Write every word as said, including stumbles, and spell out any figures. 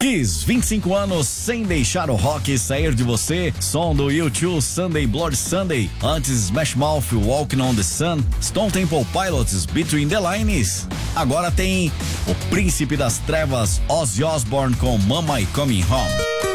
Kiss, vinte e cinco anos sem deixar o rock sair de você. Som do U dois, Sunday Bloody Sunday. Antes, Smash Mouth, Walking on the Sun. Stone Temple Pilots, Between the Lines. Agora tem o Príncipe das Trevas, Ozzy Osbourne com Mama I Coming Home.